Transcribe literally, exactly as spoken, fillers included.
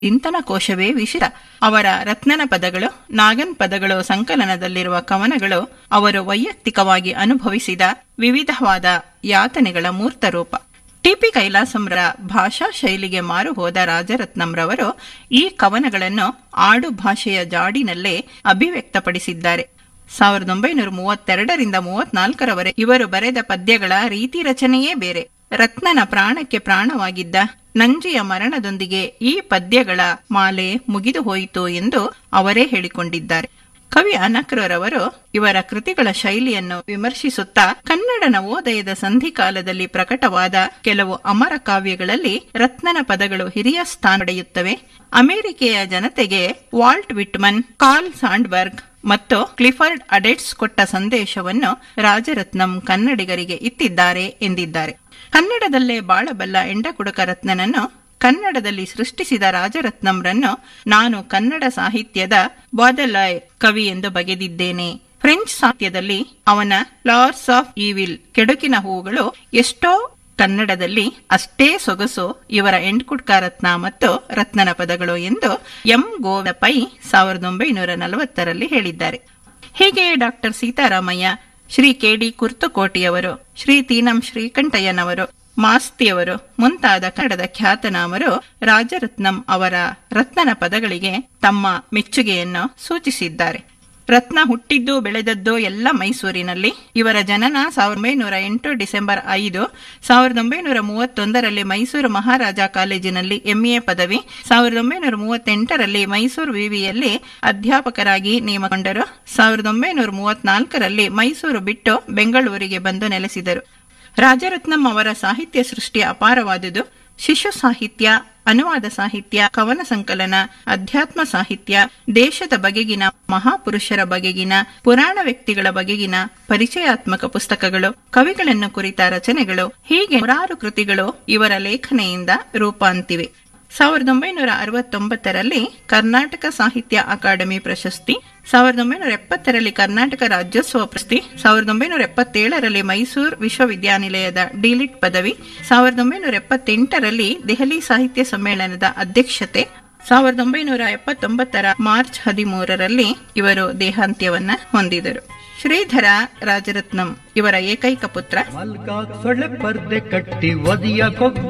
ಇಂತನ ಕೋಶವೇ ವಿಶಿಷ್ಟ. ಅವರ ರತ್ನನ ಪದಗಳು, ನಾಗನ್ ಪದಗಳು ಸಂಕಲನದಲ್ಲಿರುವ ಕವನಗಳು ಅವರು ವೈಯಕ್ತಿಕವಾಗಿ ಅನುಭವಿಸಿದ ವಿವಿಧವಾದ ಯಾತನೆಗಳ ಮೂರ್ತರೂಪ. ಟಿಪಿ ಕೈಲಾಸಂರ ಭಾಷಾ ಶೈಲಿಗೆ ಮಾರು ಹೋದ ರಾಜರತ್ನಂರವರು ಈ ಕವನಗಳನ್ನು ಆಡು ಭಾಷೆಯ ಜಾಡಿನಲ್ಲೇ ಅಭಿವ್ಯಕ್ತಪಡಿಸಿದ್ದಾರೆ. ಸಾವಿರದ ಒಂಬೈನೂರ ಮೂವತ್ತೆರಡರಿಂದ ಮೂವತ್ನಾಲ್ಕರವರೆಗೆ ಇವರು ಬರೆದ ಪದ್ಯಗಳ ರೀತಿ ರಚನೆಯೇ ಬೇರೆ. ರತ್ನನ ಪ್ರಾಣಕ್ಕೆ ಪ್ರಾಣವಾಗಿದ್ದ ನಂಜಿಯ ಮರಣದೊಂದಿಗೆ ಈ ಪದ್ಯಗಳ ಮಾಲೆ ಮುಗಿದು ಹೋಯಿತು ಎಂದು ಅವರೇ ಹೇಳಿಕೊಂಡಿದ್ದಾರೆ. ಕವಿ ಅನಕೃರವರು ಇವರ ಕೃತಿಗಳ ಶೈಲಿಯನ್ನು ವಿಮರ್ಶಿಸುತ್ತಾ ಕನ್ನಡ ನವೋದಯದ ಸಂಧಿಕಾಲದಲ್ಲಿ ಪ್ರಕಟವಾದ ಕೆಲವು ಅಮರ ಕಾವ್ಯಗಳಲ್ಲಿ ರತ್ನನ ಪದಗಳು ಹಿರಿಯ ಸ್ಥಾನ ಪಡೆಯುತ್ತವೆ. ಅಮೆರಿಕೆಯ ಜನತೆಗೆ ವಾಲ್ಟ್ ವಿಟ್ಮನ್, ಕಾರ್ಲ್ ಸಾಂಡ್ಬರ್ಗ್ ಮತ್ತು ಕ್ಲಿಫರ್ಡ್ ಅಡೆಟ್ಸ್ ಕೊಟ್ಟ ಸಂದೇಶವನ್ನು ರಾಜರತ್ನಂ ಕನ್ನಡಿಗರಿಗೆ ಇತ್ತಿದ್ದಾರೆ ಎಂದಿದ್ದಾರೆ. ಕನ್ನಡದಲ್ಲೇ ಬಾಳಬಲ್ಲ ಎಂಡಕುಡುಕ ರತ್ನನನ್ನು ಕನ್ನಡದಲ್ಲಿ ಸೃಷ್ಟಿಸಿದ ರಾಜರತ್ನಂರನ್ನು ನಾನು ಕನ್ನಡ ಸಾಹಿತ್ಯದ ಬಾದಲಾಯ್ ಕವಿ ಎಂದು ಬಗೆದಿದ್ದೇನೆ. ಫ್ರೆಂಚ್ ಸಾಹಿತ್ಯದಲ್ಲಿ ಅವನ ಫ್ಲವರ್ಸ್ ಆಫ್ ಈವಿಲ್, ಕೆಡುಕಿನ ಹೂವುಗಳು ಎಷ್ಟೋ ಕನ್ನಡದಲ್ಲಿ ಅಷ್ಟೇ ಸೊಗಸು ಇವರ ಎಂಡ್ಕುಡ್ಕ ರತ್ನ ಮತ್ತು ರತ್ನನ ಪದಗಳು ಎಂದು ಎಂ ಗೋವಿಂದ ಪೈ ಸಾವಿರದ ಒಂಬೈನೂರ ನಲವತ್ತರಲ್ಲಿ ಹೇಳಿದ್ದಾರೆ. ಹೀಗೆಯೇ doctor Sitaramayya, Shri K D ಕುರ್ತಕೋಟಿಯವರು, Shri Tinam ಶ್ರೀಕಂಠಯ್ಯನವರು, ಮಾಸ್ತಿಯವರು ಮುಂತಾದ ಕನ್ನಡದ ಖ್ಯಾತನಾಮರು ರಾಜರತ್ನಂ ಅವರ ರತ್ನನ ಪದಗಳಿಗೆ ತಮ್ಮ ಮೆಚ್ಚುಗೆಯನ್ನು ಸೂಚಿಸಿದ್ದಾರೆ. ರತ್ನ ಹುಟ್ಟಿದ್ದು ಬೆಳೆದದ್ದು ಎಲ್ಲ ಮೈಸೂರಿನಲ್ಲಿ. ಇವರ ಜನನ ಸಾವಿರದ ಒಂಬೈನೂರ ಎಂಟು ಡಿಸೆಂಬರ್ ಐದು. ಸಾವಿರದ ಒಂಬೈನೂರ ಮೂವತ್ತೊಂದರಲ್ಲಿ ಮೈಸೂರು ಮಹಾರಾಜ ಕಾಲೇಜಿನಲ್ಲಿ ಎಂಎ ಪದವಿ, ಸಾವಿರದ ಒಂಬೈನೂರ ಮೂವತ್ತೆಂಟರಲ್ಲಿ ಮೈಸೂರು ವಿವಿಯಲ್ಲಿ ಅಧ್ಯಾಪಕರಾಗಿ ನೇಮಕೊಂಡರು. ಸಾವಿರದ ಒಂಬೈನೂರ ಮೂವತ್ನಾಲ್ಕರಲ್ಲಿ ಮೈಸೂರು ಬಿಟ್ಟು ಬೆಂಗಳೂರಿಗೆ ಬಂದು ನೆಲೆಸಿದರು. ರಾಜರತ್ನಂ ಅವರ ಸಾಹಿತ್ಯ ಸೃಷ್ಟಿ ಅಪಾರವಾದುದು. ಶಿಶು ಸಾಹಿತ್ಯ, ಅನುವಾದ ಸಾಹಿತ್ಯ, ಕವನ ಸಂಕಲನ, ಅಧ್ಯಾತ್ಮ ಸಾಹಿತ್ಯ, ದೇಶದ ಬಗೆಗಿನ, ಮಹಾಪುರುಷರ ಬಗೆಗಿನ, ಪುರಾಣ ವ್ಯಕ್ತಿಗಳ ಬಗೆಗಿನ ಪರಿಚಯಾತ್ಮಕ ಪುಸ್ತಕಗಳು, ಕವಿಗಳನ್ನು ಕುರಿತ ರಚನೆಗಳು, ಹೀಗೆ ನೂರಾರು ಕೃತಿಗಳು ಇವರ ಲೇಖನೆಯಿಂದ ರೂಪಾಂತಿವೆ. ಸಾವಿರದ ಒಂಬೈನೂರ ಅರವತ್ತೊಂಬತ್ತರಲ್ಲಿ ಕರ್ನಾಟಕ ಸಾಹಿತ್ಯ ಅಕಾಡೆಮಿ ಪ್ರಶಸ್ತಿ, ಸಾವಿರದ ಒಂಬೈನೂರ ಎಪ್ಪತ್ತರಲ್ಲಿ ಕರ್ನಾಟಕ ರಾಜ್ಯೋತ್ಸವ ಪ್ರಶಸ್ತಿ, ಸಾವಿರದ ಒಂಬೈನೂರ ಎಪ್ಪತ್ತೇಳರಲ್ಲಿ ಮೈಸೂರು ವಿಶ್ವವಿದ್ಯಾನಿಲಯದ ಡಿಲಿಟ್ ಪದವಿ, ಸಾವಿರದ ಒಂಬೈನೂರ ಎಪ್ಪತ್ತೆಂಟರಲ್ಲಿ ದೆಹಲಿ ಸಾಹಿತ್ಯ ಸಮ್ಮೇಳನದ ಅಧ್ಯಕ್ಷತೆ, ಸಾವಿರದ ಒಂಬೈನೂರ ಎಪ್ಪತ್ತೊಂಬತ್ತರ ಮಾರ್ಚ್ ಹದಿಮೂರರಲ್ಲಿ ಇವರು ದೇಹಾಂತ್ಯವನ್ನ ಹೊಂದಿದರು. ಶ್ರೀಧರ ರಾಜರತ್ನಂ ಇವರ ಏಕೈಕ ಪುತ್ರ. ಸೊಳ್ಳೆ ಪರ್ದೆ ಕಟ್ಟಿ ಒದಿಯ